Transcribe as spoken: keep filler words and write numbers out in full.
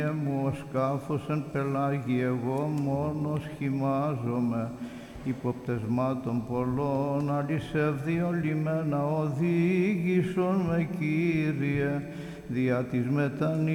μου ο σκάφος εν πελάγι, εγώ μόνος χυμάζομαι, υποπτεσμάτων πολλών, αλυσεύδιον λιμένα οδήγησον με, Κύριε, δια της μετανοίας